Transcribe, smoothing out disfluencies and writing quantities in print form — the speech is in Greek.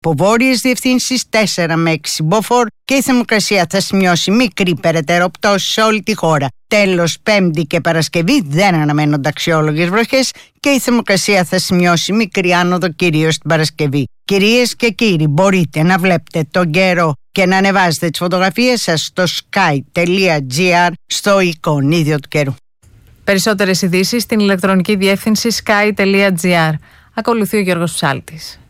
Από βόρειες διευθύνσεις 4 με 6 μποφόρ και η θερμοκρασία θα σημειώσει μικρή περαιτέρω πτώση σε όλη τη χώρα. Τέλος, Πέμπτη και Παρασκευή δεν αναμένονται αξιόλογες βροχές και η θερμοκρασία θα σημειώσει μικρή άνοδο κυρίως την Παρασκευή. Κυρίες και κύριοι, μπορείτε να βλέπετε τον καιρό και να ανεβάζετε τις φωτογραφίες σας στο sky.gr στο εικονίδιο του καιρού. Περισσότερες ειδήσεις στην ηλεκτρονική διεύθυνση sky.gr. Ακολουθεί ο Γιώργος Ψάλτης.